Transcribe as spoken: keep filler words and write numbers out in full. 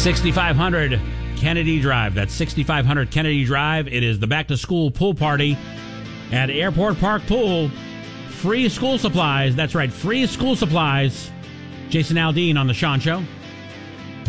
sixty-five hundred Kennedy Drive. That's sixty-five hundred Kennedy Drive. It is the back-to-school pool party at Airport Park Pool. Free school supplies. That's right, free school supplies. Jason Aldean on The Sean Show.